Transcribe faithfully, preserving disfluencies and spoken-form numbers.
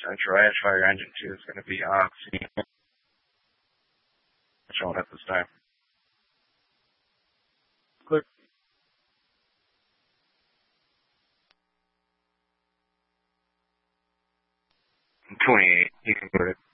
Central Edge Fire Engine two is going to be on scene. Showing at this time. Clear. twenty-eight, you can put it.